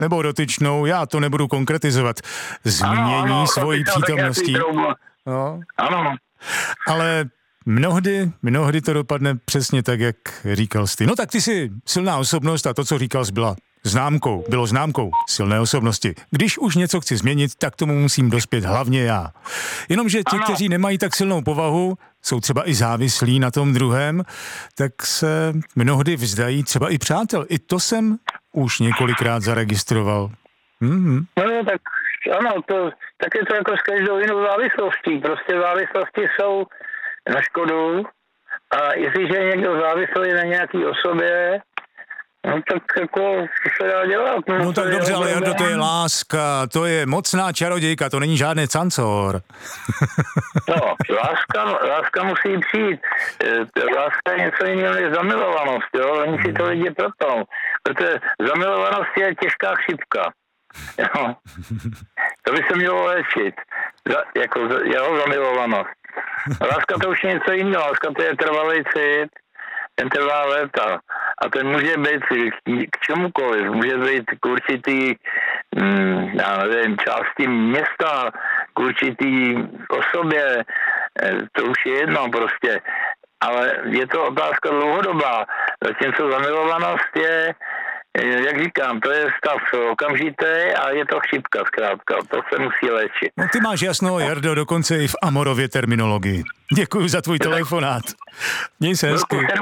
nebo dotyčnou, já to nebudu konkretizovat, změní svojí přítomností. No. Ano. Ale mnohdy to dopadne přesně tak, jak říkal jsi. No tak ty jsi silná osobnost a to, co říkal jsi, bylo známkou silné osobnosti. Když už něco chci změnit, tak tomu musím dospět hlavně já. Jenomže ti, kteří nemají tak silnou povahu, jsou třeba i závislí na tom druhém, tak se mnohdy vzdají třeba i přátel. I to jsem už několikrát zaregistroval. No tak ano, tak je to jako s každou jinou závislostí. Prostě závislosti jsou na škodu a jestliže je někdo závislý na nějaký osobě, no tak jako se dá dělat. No tak dobře, ale Jardo, to je láska, to je mocná čarodějka, to není žádný cancor. No, láska musí přijít. Láska je něco jiného než zamilovanost, jo? Oni si to lidi proto. Protože zamilovanost je těžká chřipka. Jo? To by se mělo léčit. Jako jeho zamilovanost. Láska to už je něco jiného. Láska to je trvalý cit. Ten trvá léta. A ten může být k čemukoliv. Může být k určitý já nevím, části města, k určitý osobě. To už je jedno prostě. Ale je to otázka dlouhodobá. Zatímco zamilovanost je, jak říkám, to je stav okamžitý a je to chřipka zkrátka. To se musí léčit. No ty máš jasno, Jardo, dokonce i v Amorově terminologii. Děkuji za tvůj telefonát. Měj se hezky. V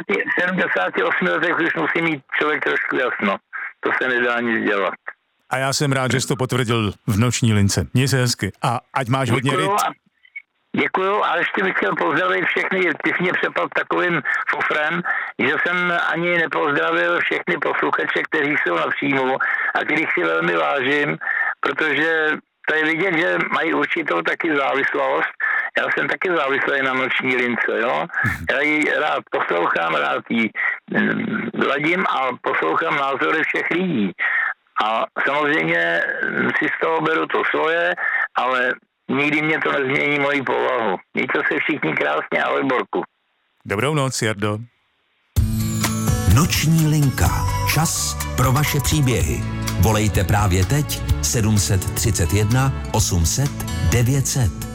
78 letech už musí mít člověk trošku jasno. To se nedá nic dělat. A já jsem rád, že jsi to potvrdil v noční lince. Měj se hezky a ať máš hodně ryb. Děkuju a ještě bych chtěl pozdravit všechny, ty jsi mě přepad takovým fofrem, že jsem ani nepozdravil všechny posluchače, kteří jsou na příjmu a kterých si velmi vážím, protože to je vidět, že mají určitou taky závislost. Já jsem taky závislý na noční lince, jo. Já ji rád poslouchám, rád ji ladím a poslouchám názory všech lidí. A samozřejmě si z toho beru to svoje, ale nikdy mě to nezmění moji povahu. Mějte se všichni krásně, ahoj Borku. Dobrou noc, Jardo. Noční linka. Čas pro vaše příběhy. Volejte právě teď 731 800 900.